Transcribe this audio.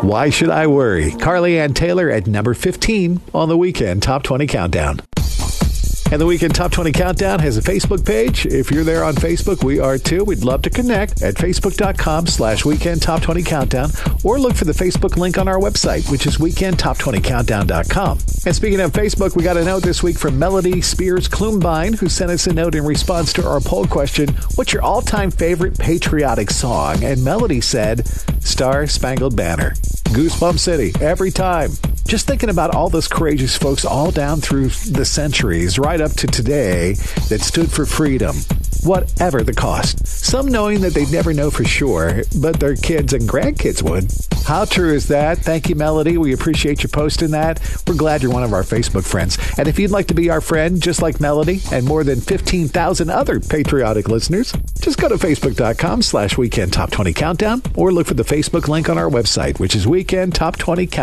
Why Should I Worry? Carly Ann Taylor at number 15 on the Weekend Top 20 Countdown. And the Weekend Top 20 Countdown has a Facebook page. If you're there on Facebook, we are too. We'd love to connect at facebook.com/Weekend Top 20 Countdown, or look for the Facebook link on our website, which is weekendtop20countdown.com. And speaking of Facebook, we got a note this week from Melody Spears Klumbine, who sent us a note in response to our poll question, what's your all-time favorite patriotic song? And Melody said, Star Spangled Banner. Goosebump City, every time. Just thinking about all those courageous folks all down through the centuries, right up to today, that stood for freedom, whatever the cost. Some knowing that they'd never know for sure, but their kids and grandkids would. How true is that? Thank you, Melody. We appreciate you posting that. We're glad you're one of our Facebook friends. And if you'd like to be our friend, just like Melody and more than 15,000 other patriotic listeners, just go to facebook.com/Weekend Top 20 Countdown, or look for the Facebook link on our website, which is Weekend Top 20 Countdown.